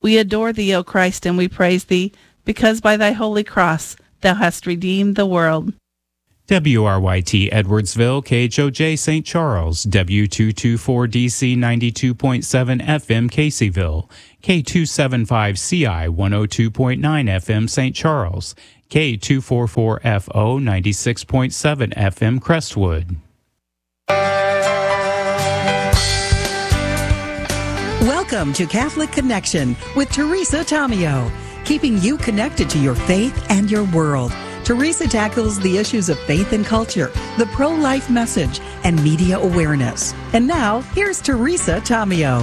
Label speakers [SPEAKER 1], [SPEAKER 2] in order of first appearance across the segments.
[SPEAKER 1] We adore thee, O Christ, and we praise thee, because by thy holy cross thou hast redeemed the world.
[SPEAKER 2] WRYT Edwardsville, KHOJ St. Charles, W224DC 92.7 FM Caseyville, K275CI 102.9 FM St. Charles, K244FO 96.7 FM Crestwood.
[SPEAKER 3] Welcome to Catholic Connection with Teresa Tomeo, keeping you connected to your faith and your world. Teresa tackles the issues of faith and culture, the pro-life message, and media awareness. And now, here's Teresa Tomeo.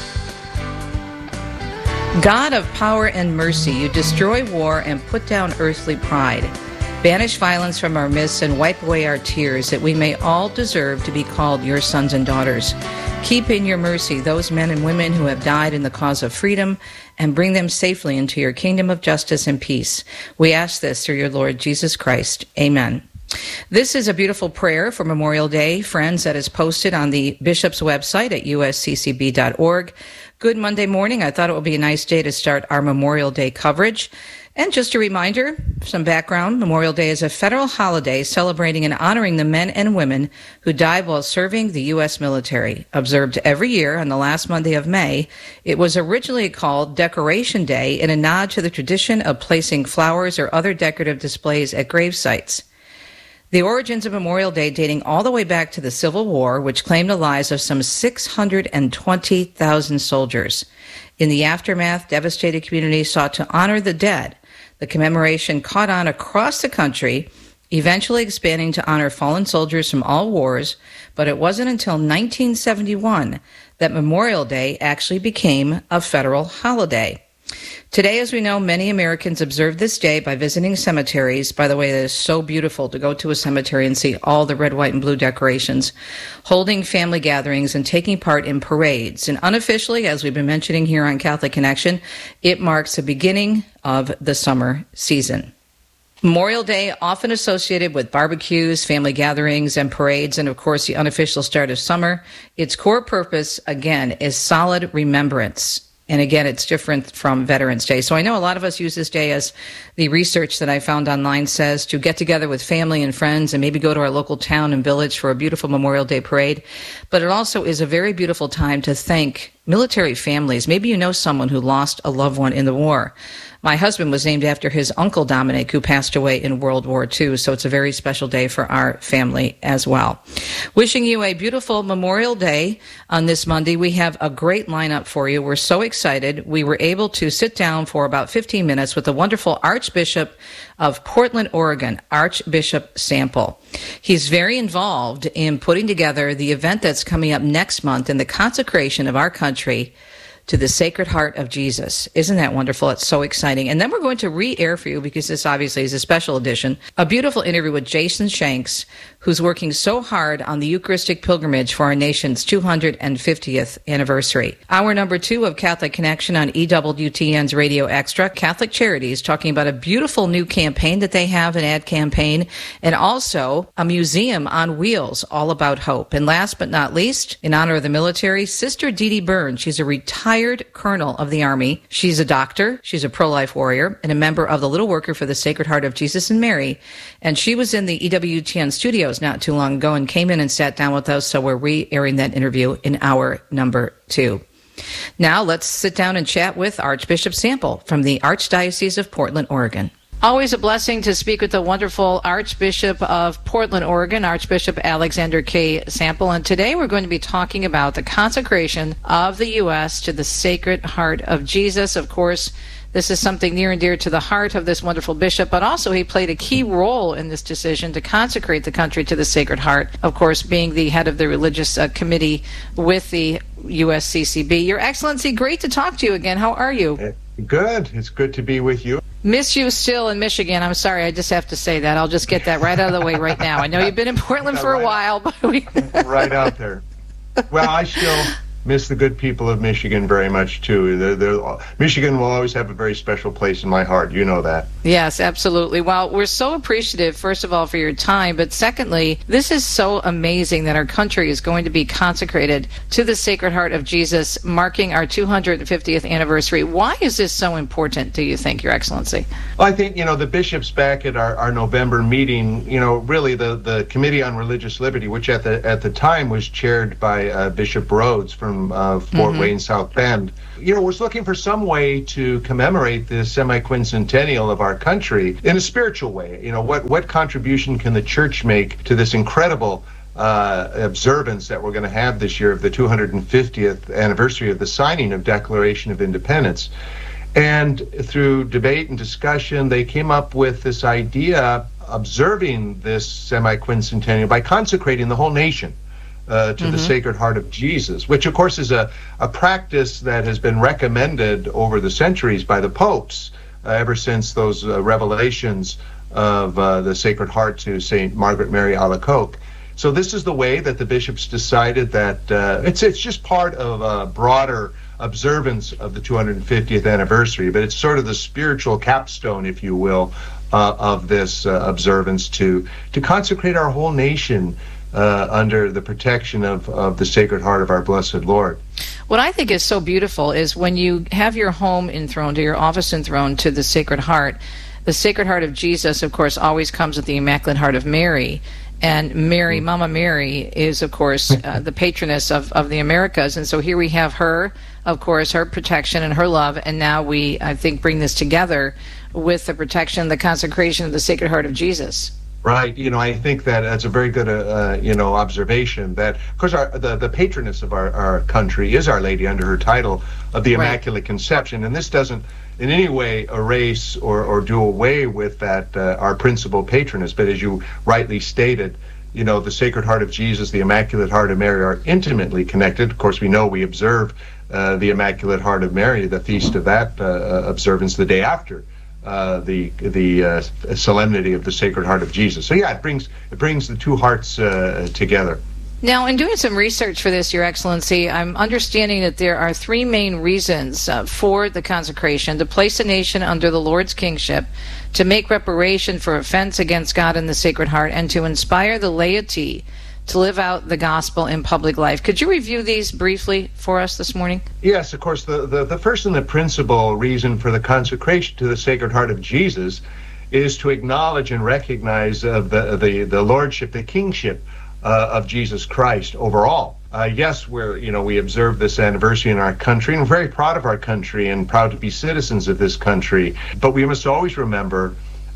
[SPEAKER 4] God of power and mercy, you destroy war and put down earthly pride. Banish violence from our midst and wipe away our tears, that we may all deserve to be called your sons and daughters. Keep in your mercy those men and women who have died in the cause of freedom, and bring them safely into your kingdom of justice and peace. We ask this through your Lord Jesus Christ. Amen. This is a beautiful prayer for Memorial Day, friends, that is posted on the Bishop's website at usccb.org. Good Monday morning. I thought it would be a nice day to start our Memorial Day coverage. And just a reminder, some background, Memorial Day is a federal holiday celebrating and honoring the men and women who died while serving the U.S. military. Observed every year on the last Monday of May, it was originally called Decoration Day in a nod to the tradition of placing flowers or other decorative displays at grave sites. The origins of Memorial Day dating all the way back to the Civil War, which claimed the lives of some 620,000 soldiers. In the aftermath, devastated communities sought to honor the dead. The commemoration caught on across the country, eventually expanding to honor fallen soldiers from all wars, but it wasn't until 1971 that Memorial Day actually became a federal holiday. Today, as we know, many Americans observe this day by visiting cemeteries. By the way, it is so beautiful to go to a cemetery and see all the red, white, and blue decorations, holding family gatherings, and taking part in parades. And unofficially, as we've been mentioning here on Catholic Connection, it marks the beginning of the summer season. Memorial Day, often associated with barbecues, family gatherings, and parades, and of course the unofficial start of summer. Its core purpose, again, is solid remembrance. And again, it's different from Veterans Day. So I know a lot of us use this day, as the research that I found online says, to get together with family and friends and maybe go to our local town and village for a beautiful Memorial Day parade. But it also is a very beautiful time to thank military families. Maybe you know someone who lost a loved one in the war. My husband was named after his uncle Dominic, who passed away in World War II, so it's a very special day for our family as well. Wishing you a beautiful Memorial Day on this Monday. We have a great lineup for you. We're so excited. We were able to sit down for about 15 minutes with the wonderful Archbishop of Portland, Oregon, Archbishop Sample. He's very involved in putting together the event that's coming up next month in the consecration of our country to the Sacred Heart of Jesus. Isn't that wonderful? It's so exciting. And then we're going to re-air for you, because this obviously is a special edition, a beautiful interview with Jason Shanks, who's working so hard on the Eucharistic pilgrimage for our nation's 250th anniversary. Hour number 2 of Catholic Connection on EWTN's Radio Extra, Catholic Charities, talking about a beautiful new campaign that they have, an ad campaign, and also a museum on wheels all about hope. And last but not least, in honor of the military, Sister Dee Dee Burns. She's a retired colonel of the Army. She's a doctor, she's a pro-life warrior, and a member of the Little Worker for the Sacred Heart of Jesus and Mary. And she was in the EWTN studios not too long ago and came in and sat down with us, so we're re-airing that interview in hour number 2. Now let's sit down and chat with Archbishop Sample from the Archdiocese of Portland, Oregon. Always a blessing to speak with the wonderful Archbishop of Portland, Oregon, Archbishop Alexander K. Sample. And today we're going to be talking about the consecration of the U.S. to the Sacred Heart of Jesus. Of course, this is something near and dear to the heart of this wonderful bishop, but also he played a key role in this decision to consecrate the country to the Sacred Heart, of course, being the head of the religious committee with the USCCB. Your Excellency, great to talk to you again. How are you?
[SPEAKER 5] Good. It's good to be with you.
[SPEAKER 4] Miss you still in Michigan. I'm sorry, I just have to say that. I'll just get that right out of the way right now. I know you've been in Portland for a while, but
[SPEAKER 5] right out there. Well, I still miss the good people of Michigan very much, too. Michigan will always have a very special place in my heart. You know that.
[SPEAKER 4] Yes, absolutely. Well, we're so appreciative, first of all, for your time. But secondly, this is so amazing that our country is going to be consecrated to the Sacred Heart of Jesus, marking our 250th anniversary. Why is this so important, do you think, Your Excellency?
[SPEAKER 5] Well, I think, the bishops back at our November meeting, really the Committee on Religious Liberty, which at the time was chaired by Bishop Rhodes from Fort Wayne, South Bend, was looking for some way to commemorate the semi-quincentennial of our country in a spiritual way. What contribution can the church make to this incredible observance that we're going to have this year of the 250th anniversary of the signing of Declaration of Independence? And through debate and discussion, they came up with this idea observing this semi-quincentennial by consecrating the whole nation to the Sacred Heart of Jesus, which of course is a practice that has been recommended over the centuries by the popes ever since those revelations of the Sacred Heart to St. Margaret Mary Alacoque. So this is the way that the bishops decided that it's just part of a broader observance of the 250th anniversary, but it's sort of the spiritual capstone, if you will, of this observance to consecrate our whole nation under the protection of the Sacred Heart of our Blessed Lord.
[SPEAKER 4] What I think is so beautiful is when you have your home enthroned or your office enthroned to the Sacred Heart, the Sacred Heart of Jesus, of course, always comes with the Immaculate Heart of Mary. And Mary, Mama Mary, is, of course, the patroness of the Americas. And so here we have her, of course, her protection and her love. And now we, I think, bring this together with the protection, the consecration of the Sacred Heart of Jesus.
[SPEAKER 5] Right. I think that that's a very good, observation that, of course, the patroness of our country is Our Lady under her title of the Immaculate Conception. And this doesn't in any way erase or do away with that, our principal patroness. But as you rightly stated, the Sacred Heart of Jesus, the Immaculate Heart of Mary are intimately connected. Of course, we know we observe the Immaculate Heart of Mary, the feast of that observance, the day after the solemnity of the Sacred Heart of Jesus. So yeah, it brings the two hearts together.
[SPEAKER 4] Now, in doing some research for this, Your Excellency, I'm understanding that there are three main reasons for the consecration: to place a nation under the Lord's kingship, to make reparation for offense against God and the Sacred Heart, and to inspire the laity to live out the gospel in public life. Could you review these briefly for us this morning?
[SPEAKER 5] Yes, of course. The first and the principal reason for the consecration to the Sacred Heart of Jesus is to acknowledge and recognize the lordship, the kingship of Jesus Christ overall. Yes, we observe this anniversary in our country, and we're very proud of our country and proud to be citizens of this country. But we must always remember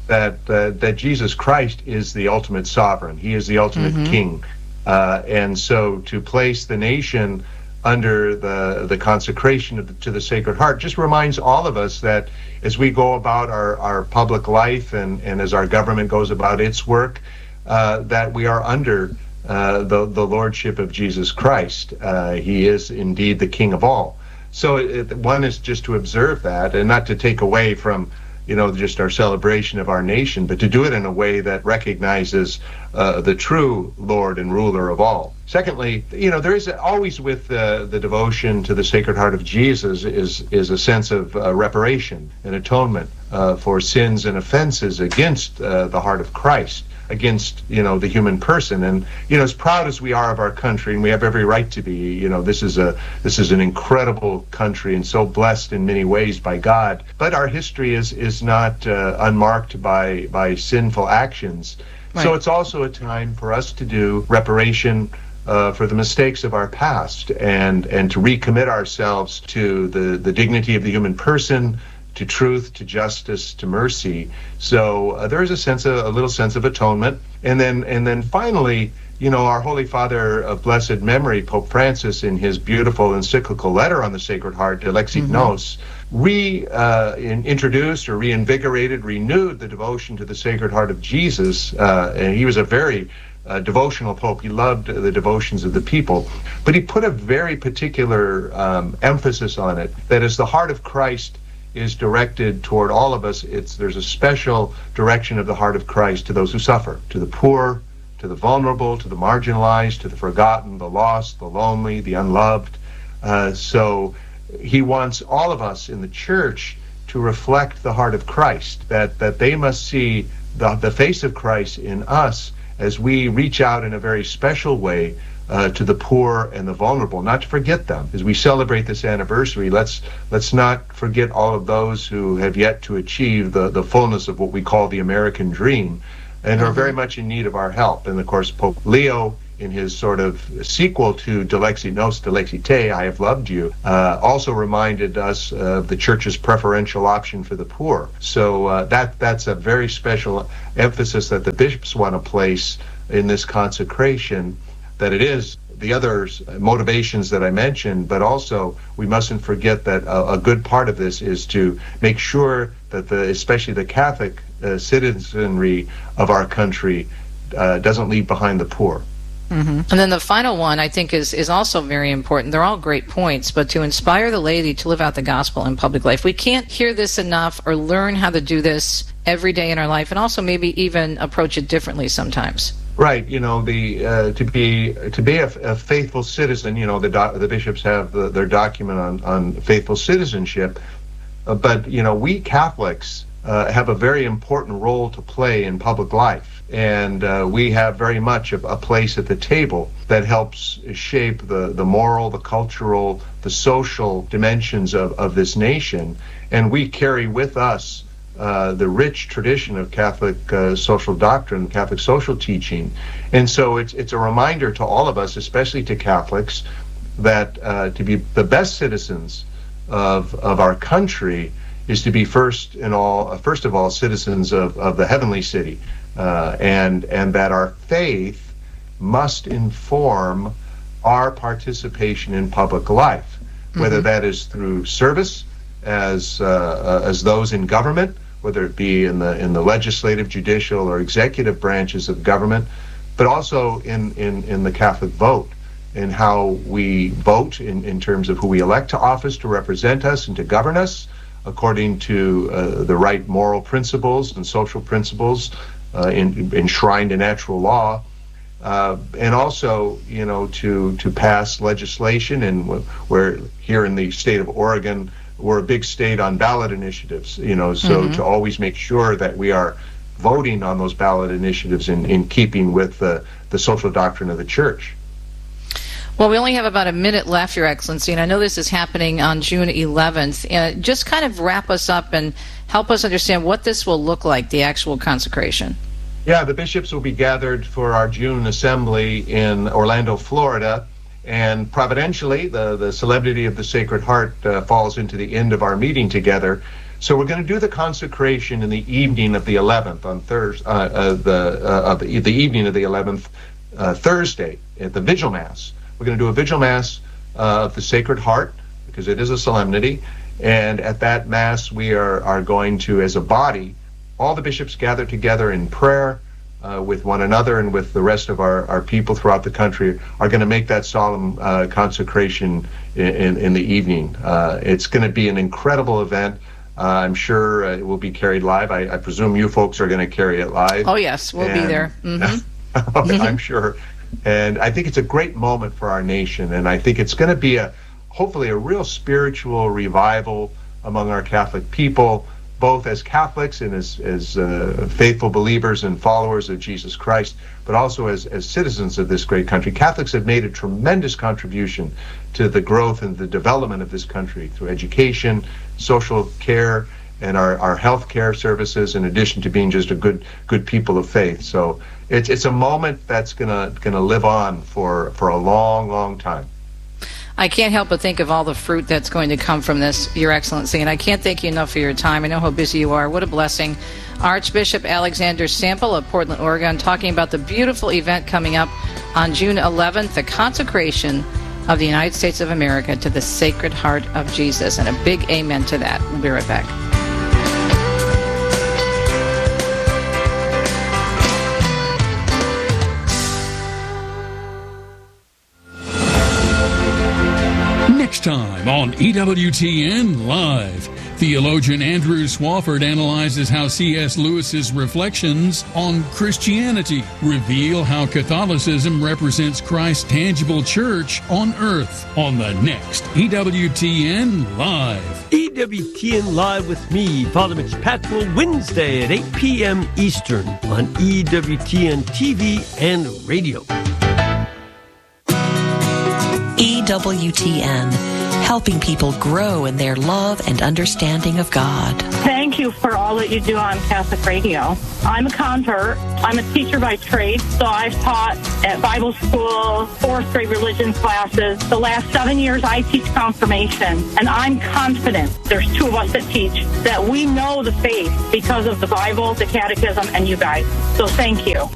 [SPEAKER 5] that Jesus Christ is the ultimate sovereign. He is the ultimate king. And so to place the nation under the consecration to the Sacred Heart just reminds all of us that as we go about our public life and as our government goes about its work, that we are under the lordship of Jesus Christ. He is indeed the King of all. So one is just to observe that and not to take away from just our celebration of our nation, but to do it in a way that recognizes the true Lord and ruler of all. Secondly, there is always with the devotion to the Sacred Heart of Jesus is a sense of reparation and atonement for sins and offenses against the heart of Christ, against the human person. And as proud as we are of our country, and we have every right to be, this is an incredible country and so blessed in many ways by God, but our history is not unmarked by sinful actions. Right. So it's also a time for us to do reparation for the mistakes of our past and to recommit ourselves to the dignity of the human person, to truth, to justice, to mercy. So there is a little sense of atonement. And then finally, our Holy Father of blessed memory, Pope Francis, in his beautiful encyclical letter on the Sacred Heart, De Lexit Nos, introduced or reinvigorated, renewed the devotion to the Sacred Heart of Jesus. And he was a very devotional Pope. He loved the devotions of the people. But he put a very particular emphasis on it, that as the heart of Christ is directed toward all of us, there's a special direction of the heart of Christ to those who suffer, to the poor, to the vulnerable, to the marginalized, to the forgotten, the lost, the lonely, the unloved. So he wants all of us in the church to reflect the heart of Christ, that they must see the face of Christ in us as we reach out in a very special way to the poor and the vulnerable, not to forget them. As we celebrate this anniversary, let's not forget all of those who have yet to achieve the fullness of what we call the American dream and are very much in need of our help. And of course, Pope Leo, in his sort of sequel to Dilexi Nos, Dilexi Te, I Have Loved You, also reminded us of the Church's preferential option for the poor. So that's a very special emphasis that the bishops want to place in this consecration, that it is the other motivations that I mentioned, but also we mustn't forget that a good part of this is to make sure that especially the Catholic citizenry of our country doesn't leave behind the poor.
[SPEAKER 4] Mm-hmm. And then the final one, I think, is also very important. They're all great points, but to inspire the laity to live out the gospel in public life. We can't hear this enough or learn how to do this every day in our life, and also maybe even approach it differently sometimes.
[SPEAKER 5] Right. To be a faithful citizen, the bishops have their document on faithful citizenship, but we Catholics have a very important role to play in public life. And we have very much a place at the table that helps shape the moral, the cultural, the social dimensions of this nation. And we carry with us the rich tradition of Catholic social doctrine, Catholic social teaching. And so it's a reminder to all of us, especially to Catholics, that to be the best citizens of our country is to be first of all citizens of the heavenly city. And that our faith must inform our participation in public life, whether that is through service as those in government, whether it be in the legislative, judicial, or executive branches of government, but also in the Catholic vote, in how we vote in terms of who we elect to office to represent us and to govern us according to the right moral principles and social principles enshrined in natural law, and also, to pass legislation. And we're here in the state of Oregon, we're a big state on ballot initiatives, so to always make sure that we are voting on those ballot initiatives in keeping with the social doctrine of the Church.
[SPEAKER 4] Well, we only have about a minute left, Your Excellency, and I know this is happening on June 11th. Just kind of wrap us up and help us understand what this will look like, the actual consecration.
[SPEAKER 5] Yeah, the bishops will be gathered for our June assembly in Orlando, Florida, and providentially, the Solemnity of the Sacred Heart falls into the end of our meeting together. So we're going to do the consecration in the evening of the 11th on Thursday, the evening of the 11th, Thursday at the Vigil Mass. We're going to do a Vigil Mass of the Sacred Heart because it is a solemnity, and at that Mass we are going to, as a body, all the bishops gather together in prayer with one another and with the rest of our people throughout the country, are going to make that solemn consecration in the evening. It's going to be an incredible event. I'm sure it will be carried live. I presume you folks are going to carry it live.
[SPEAKER 4] Oh, yes, we'll be there.
[SPEAKER 5] I'm sure. And I think it's a great moment for our nation, and I think it's going to be hopefully a real spiritual revival among our Catholic people, both as Catholics and as faithful believers and followers of Jesus Christ, but also as citizens of this great country. Catholics have made a tremendous contribution to the growth and the development of this country through education, social care, and our health care services, in addition to being just a good people of faith. So it's a moment that's gonna live on for a long, long time.
[SPEAKER 4] I can't help but think of all the fruit that's going to come from this, Your Excellency, and I can't thank you enough for your time. I know how busy you are. What a blessing. Archbishop Alexander Sample of Portland, Oregon, talking about the beautiful event coming up on June 11th, the consecration of the United States of America to the Sacred Heart of Jesus, and a big amen to that. We'll be right back.
[SPEAKER 3] Next
[SPEAKER 6] time on EWTN Live. Theologian Andrew Swafford analyzes how C.S. Lewis's reflections on Christianity reveal how Catholicism represents Christ's tangible church on earth on the next EWTN Live.
[SPEAKER 7] EWTN Live with me, Father Mitch Patfield, Wednesday at 8 p.m. Eastern on EWTN TV and radio.
[SPEAKER 8] EWTN, helping people grow in their love and understanding of God.
[SPEAKER 9] Thank you for all that you do on Catholic Radio. I'm a convert. I'm a teacher by trade, so I've taught at Bible school, fourth grade religion classes. The last 7 years I teach confirmation, and I'm confident, there's two of us that teach, that we know the faith because of the Bible, the catechism, and you guys. So thank you.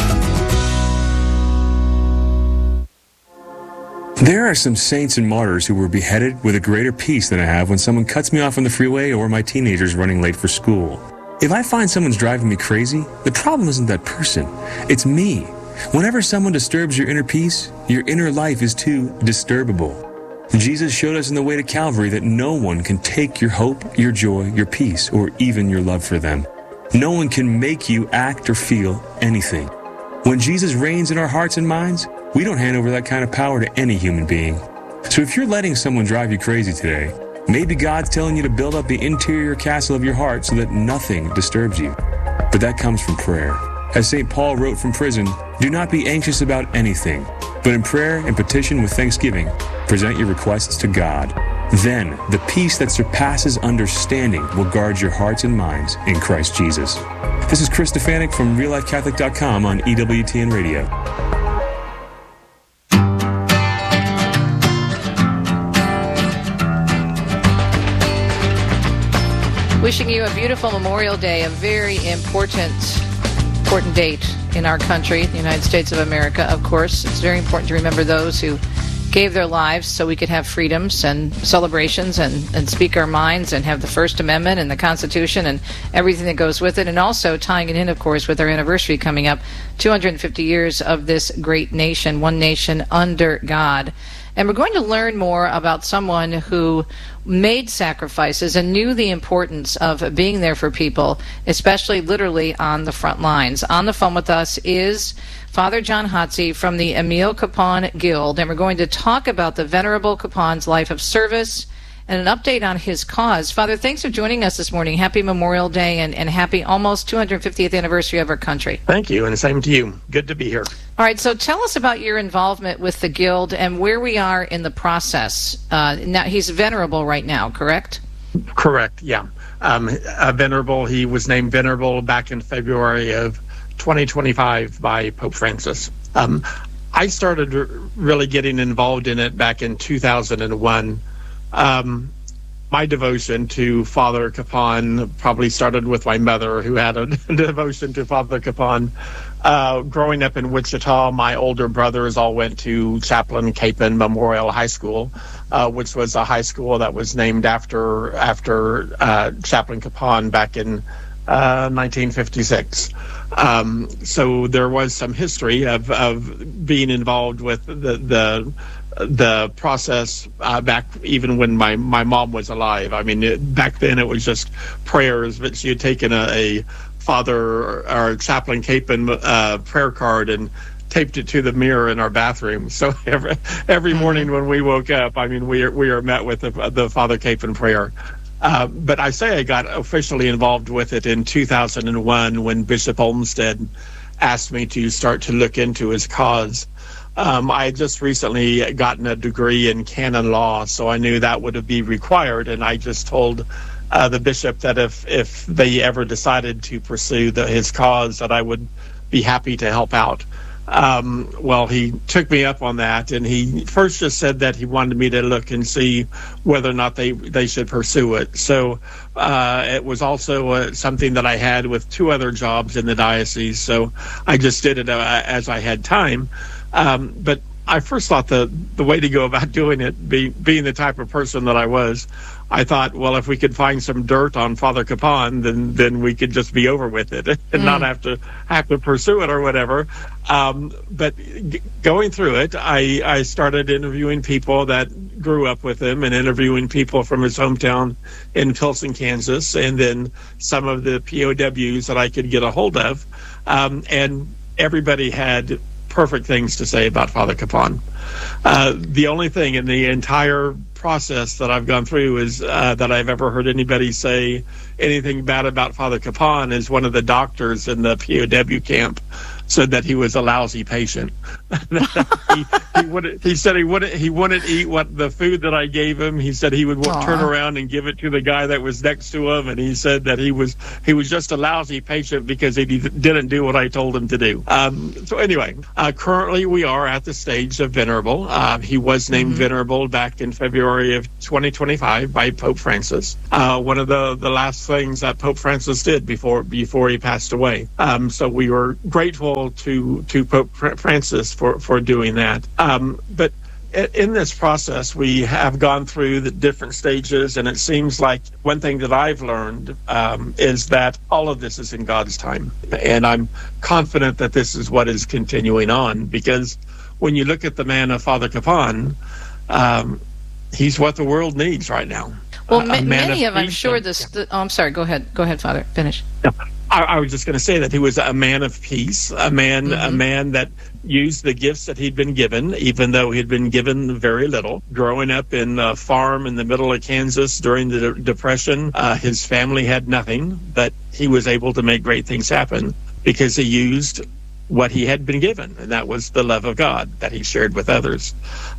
[SPEAKER 10] There are some saints and martyrs who were beheaded with a greater peace than I have when someone cuts me off on the freeway or my teenager's running late for school. If I find someone's driving me crazy, the problem isn't that person. It's me. Whenever someone disturbs your inner peace, your inner life is too disturbable. Jesus showed us in the way to Calvary that no one can take your hope, your joy, your peace, or even your love for them. No one can make you act or feel anything. When Jesus reigns in our hearts and minds, we don't hand over that kind of power to any human being. So if you're letting someone drive you crazy today, maybe God's telling you to build up the interior castle of your heart so that nothing disturbs you. But that comes from prayer. As St. Paul wrote from prison, do not be anxious about anything, but in prayer and petition with thanksgiving, present your requests to God. Then the peace that surpasses understanding will guard your hearts and minds in Christ Jesus. This is Chris Stefanik from RealLifeCatholic.com on EWTN Radio.
[SPEAKER 4] Wishing you a beautiful Memorial Day, a very important date in our country, the United States of America, of course. It's very important to remember those who gave their lives so we could have freedoms and celebrations and speak our minds and have the First Amendment and the Constitution and everything that goes with it. And also tying it in, of course, with our anniversary coming up, 250 years of this great nation, one nation under God. And we're going to learn more about someone who made sacrifices and knew the importance of being there for people, especially literally on the front lines. On the phone with us is Father John Hotze from the Emil Kapaun Guild, and we're going to talk about the Venerable Kapaun's life of service and an update on his cause. Father, thanks for joining us this morning. Happy Memorial Day and happy almost 250th anniversary of our country.
[SPEAKER 11] Thank you, and the same to you. Good to be here.
[SPEAKER 4] All right, so tell us about your involvement with the Guild and where we are in the process. Now, he's venerable right now, correct?
[SPEAKER 11] Correct, yeah. Venerable, he was named Venerable back in February of 2025 by Pope Francis. I started really getting involved in it back in 2001. My devotion to Father Kapaun probably started with my mother, who had a devotion to Father Kapaun. Growing up in Wichita, my older brothers all went to Chaplain Capen Memorial High School, which was a high school that was named after Chaplain Kapaun back in 1956. So there was some history of being involved with the process back even when my mom was alive. I mean, back then it was just prayers, but she had taken a Father or Chaplain Capen prayer card and taped it to the mirror in our bathroom. So every morning when we woke up, I mean, we are met with the Father Capen prayer. But I say I got officially involved with it in 2001 when Bishop Olmsted asked me to start to look into his cause. I had just recently gotten a degree in canon law, so I knew that would be required, and I just told the bishop that if they ever decided to pursue his cause, that I would be happy to help out. Well, he took me up on that, and he first just said that he wanted me to look and see whether or not they should pursue it. So it was also something that I had with two other jobs in the diocese, so I just did it as I had time. But I first thought the way to go about doing it, being the type of person that I was, I thought, well, if we could find some dirt on Father Kapaun, then we could just be over with it and not have to pursue it or whatever. But going through it, I started interviewing people that grew up with him and interviewing people from his hometown in Pilsen, Kansas, and then some of the POWs that I could get a hold of. And everybody had perfect things to say about Father Capon. The only thing in the entire process that I've gone through is that I've ever heard anybody say anything bad about Father Capon is one of the doctors in the POW camp said that he was a lousy patient. He said he wouldn't eat what the food that I gave him. He said he would turn around and give it to the guy that was next to him, and he said that he was just a lousy patient because he didn't do what I told him to do. So anyway, currently we are at the stage of venerable. He was named venerable back in February of 2025 by Pope Francis. One of the last things that Pope Francis did before he passed away. So we were grateful to Pope Francis for doing that. But in this process, we have gone through the different stages, and it seems like one thing that I've learned is that all of this is in God's time. And I'm confident that this is what is continuing on, because when you look at the man of Father Capon, he's what the world needs right now.
[SPEAKER 4] Well, many of, I'm sure I'm sorry, go ahead, Father, finish.
[SPEAKER 11] Yeah. I was just going to say that he was a man of peace, a man that used the gifts that he'd been given, even though he'd been given very little. Growing up in a farm in the middle of Kansas during the Depression, his family had nothing, but he was able to make great things happen because he used what he had been given, and that was the love of God that he shared with others.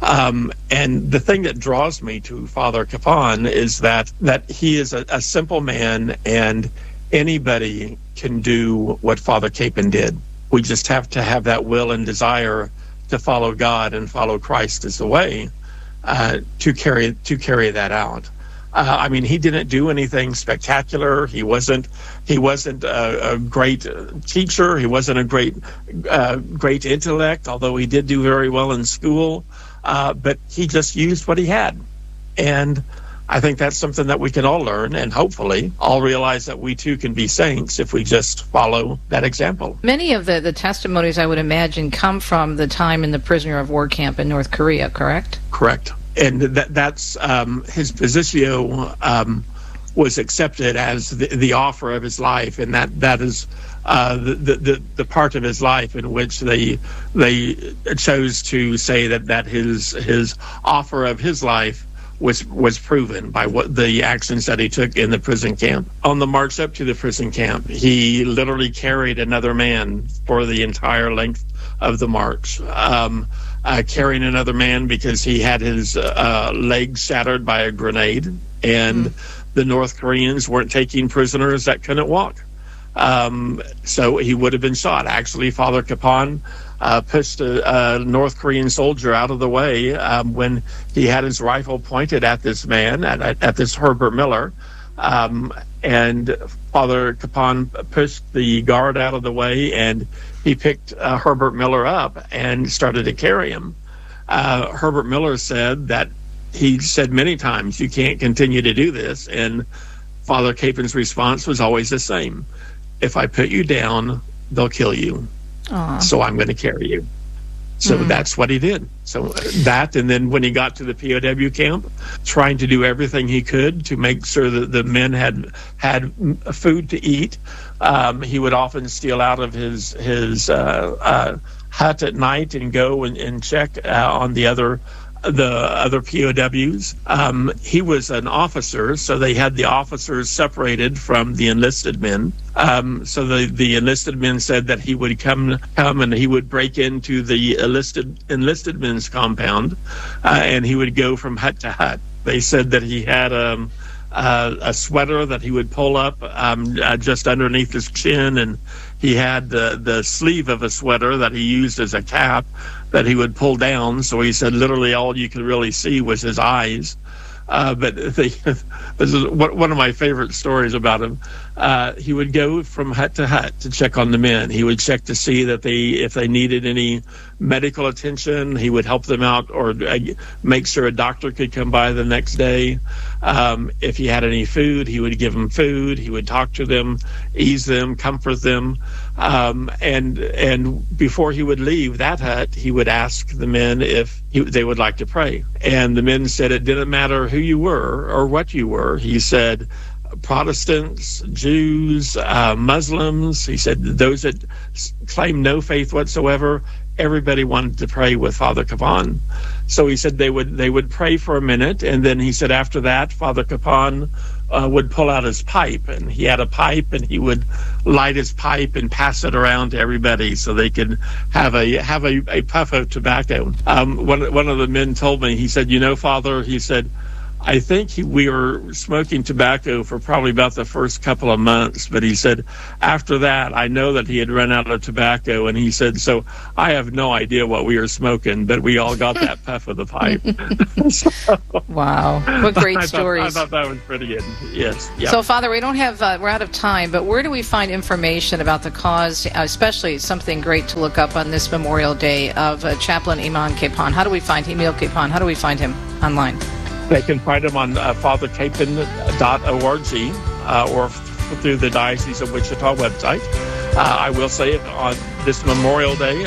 [SPEAKER 11] And the thing that draws me to Father Capon is that he is a simple man, and anybody can do what Father Capon did. We just have to have that will and desire to follow God and follow Christ as the way to carry that out. I mean, he didn't do anything spectacular. He wasn't a great teacher. He wasn't a great intellect, although he did do very well in school. But he just used what he had, and I think that's something that we can all learn, and hopefully all realize that we too can be saints if we just follow that example.
[SPEAKER 4] Many of the testimonies, I would imagine, come from the time in the prisoner of war camp in North Korea, correct?
[SPEAKER 11] Correct. And that's his positio was accepted as the offer of his life, and that is the part of his life in which they chose to say that his offer of his life was proven by what the actions that he took in the prison camp. On the march up to the prison camp, he literally carried another man for the entire length of the march, carrying another man because he had his legs shattered by a grenade, and the North Koreans weren't taking prisoners that couldn't walk. So he would have been shot. Actually, Father Capon pushed a North Korean soldier out of the way when he had his rifle pointed at this man, at this Herbert Miller. And Father Capon pushed the guard out of the way, and he picked Herbert Miller up and started to carry him. Herbert Miller said that he said many times, "You can't continue to do this." And Father Capon's response was always the same: "If I put you down, they'll kill you. Aww. So I'm going to carry you." So that's what he did. So that, and then when he got to the POW camp, trying to do everything he could to make sure that the men had food to eat. He would often steal out of his hut at night and go and check on the other POWs. He was an officer, so they had the officers separated from the enlisted men. So the enlisted men said that he would come and he would break into the enlisted men's compound, and he would go from hut to hut. They said that he had a sweater that he would pull up just underneath his chin, and he had the sleeve of a sweater that he used as a cap that he would pull down. So he said literally all you could really see was his eyes. But this is one of my favorite stories about him. He would go from hut to hut to check on the men. He would check to see that if they needed any medical attention, he would help them out or make sure a doctor could come by the next day. If he had any food, he would give them food. He would talk to them, ease them, comfort them. And before he would leave that hut, he would ask the men if they would like to pray. And the men said it didn't matter who you were or what you were. He said Protestants, Jews, Muslims. He said those that claim no faith whatsoever, everybody wanted to pray with Father Capon. So he said they would pray for a minute, and then he said after that, Father Capon would pull out his pipe, and he had a pipe, and he would light his pipe and pass it around to everybody so they could have a puff of tobacco. One of the men told me, he said, Father, he said, I think we were smoking tobacco for probably about the first couple of months, but he said after that, I know that he had run out of tobacco, and he said, so I have no idea what we were smoking, but we all got that puff of the pipe.
[SPEAKER 4] Wow. What great stories.
[SPEAKER 11] I thought that was pretty good. Yes. Yep.
[SPEAKER 4] So, Father, we don't have, we're out of time, but where do we find information about the cause, especially something great to look up on this Memorial Day of Chaplain Iman Capon? How do we find Emil Capon? How do we find him online?
[SPEAKER 11] They can find them on fathercapon.org or through the Diocese of Wichita website. I will say on this Memorial Day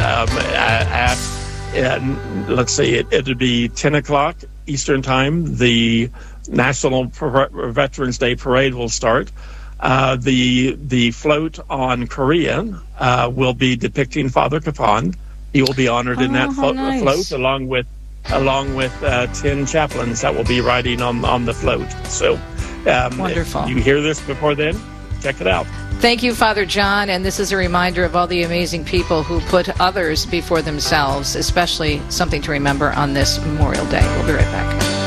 [SPEAKER 11] let's see, it'll be 10 o'clock Eastern Time. The National Veterans Day Parade will start. The float on Korea will be depicting Father Capon. He will be honored in that float along with 10 chaplains that will be riding on the float. So
[SPEAKER 4] wonderful.
[SPEAKER 11] If you hear this before then, check it out.
[SPEAKER 4] Thank you, Father John, and this is a reminder of all the amazing people who put others before themselves, especially something to remember on this Memorial Day. We'll be right back.